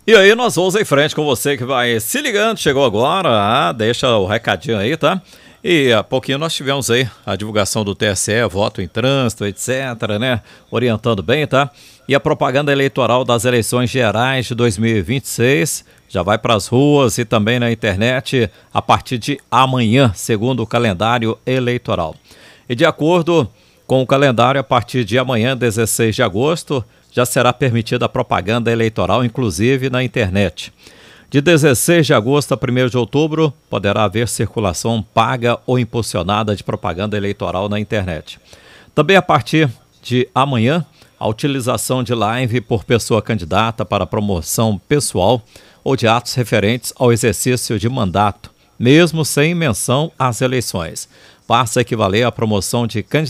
E aí nós vamos em frente com você que vai se ligando, chegou agora, deixa o recadinho aí, tá? E há pouquinho nós tivemos aí a divulgação do TSE, voto em trânsito, etc, né? Orientando bem, tá? E a propaganda eleitoral das eleições gerais de 2026 já vai para as ruas e também na internet a partir de amanhã, segundo o calendário eleitoral. E de acordo com o calendário, a partir de amanhã, 16 de agosto, já será permitida a propaganda eleitoral, inclusive na internet. De 16 de agosto a 1º de outubro, poderá haver circulação paga ou impulsionada de propaganda eleitoral na internet. Também a partir de amanhã, a utilização de live por pessoa candidata para promoção pessoal ou de atos referentes ao exercício de mandato, mesmo sem menção às eleições, passa a equivaler à promoção de candidato